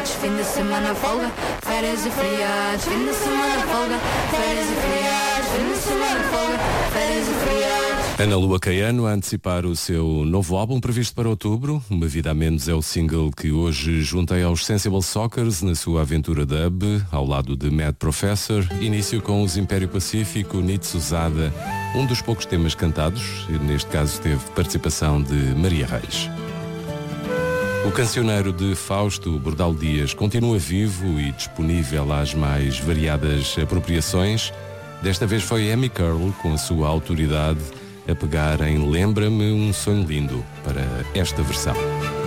feriados, fim de semana folga, férias e feriados, fim de semana folga, férias e feriados, fim de semana folga, férias e feriados. Ana Lua Caiano a antecipar o seu novo álbum previsto para outubro. Uma Vida a Menos é o single que hoje juntei aos Sensible Sockers na sua aventura dub, ao lado de Mad Professor. Início com os Império Pacífico, Nitz Usada, um dos poucos temas cantados. Neste caso teve participação de Maria Reis. O cancioneiro de Fausto Bordal Dias continua vivo e disponível às mais variadas apropriações. Desta vez foi Amy Curl, com a sua autoridade, a pegar em Lembra-me um sonho lindo para esta versão.